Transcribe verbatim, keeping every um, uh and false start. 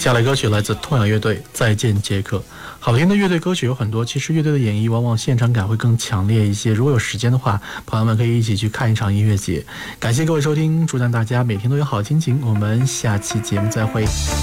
接下来歌曲来自痛仰乐队《再见杰克》。好听的乐队歌曲有很多，其实乐队的演绎往往现场感会更强烈一些。如果有时间的话，朋友们可以一起去看一场音乐节。感谢各位收听，祝愿大家每天都有好心情。我们下期节目再会。